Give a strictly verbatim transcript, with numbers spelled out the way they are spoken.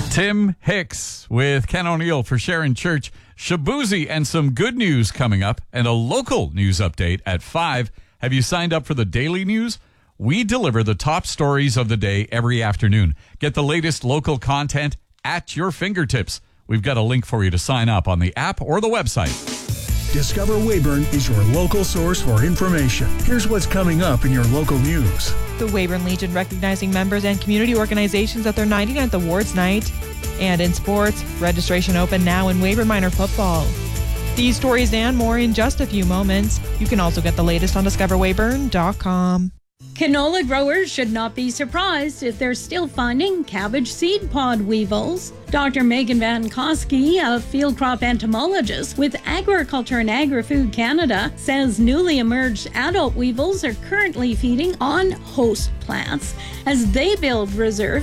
Tim Hicks with Ken O'Neill for Sharon Church. Shabuzi and some good news coming up and a local news update at five. Have you signed up for the daily news? We deliver the top stories of the day every afternoon. Get the latest local content at your fingertips. We've got a link for you to sign up on the app or the website. Discover Weyburn is your local source for information. Here's what's coming up in your local news. The Weyburn Legion recognizing members and community organizations at their ninety-ninth Awards Night. And in sports, registration open now in Weyburn Minor Football. These stories and more in just a few moments. You can also get the latest on discover weyburn dot com. Canola growers should not be surprised if they're still finding cabbage seed pod weevils. Doctor Megan Van Koski, a field crop entomologist with Agriculture and Agri-Food Canada, says newly emerged adult weevils are currently feeding on host plants as they build reserves